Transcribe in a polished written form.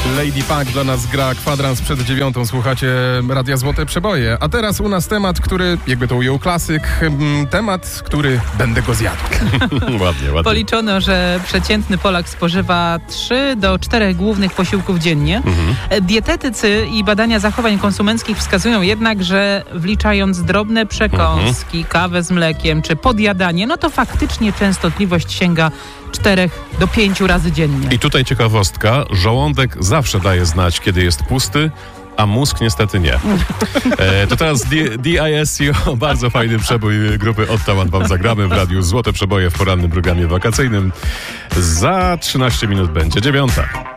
Lady Punk dla nas gra kwadrans przed 9. Słuchacie Radia Złote Przeboje. A teraz u nas temat, który, jakby to ujął klasyk, temat, który będę go zjadł. Ładnie. Policzono, że przeciętny Polak spożywa 3 do 4 głównych posiłków dziennie. Dietetycy i badania zachowań konsumenckich wskazują jednak, że wliczając drobne przekąski, kawę z mlekiem czy podjadanie, no to faktycznie częstotliwość sięga 4 do 5 razy dziennie. I tutaj ciekawostka, żołądek zawsze daje znać, kiedy jest pusty, a mózg niestety nie. To teraz DISCO, bardzo fajny przebój grupy Ottawa wam zagramy w radiu Złote Przeboje w porannym programie wakacyjnym. Za 13 minut będzie 9.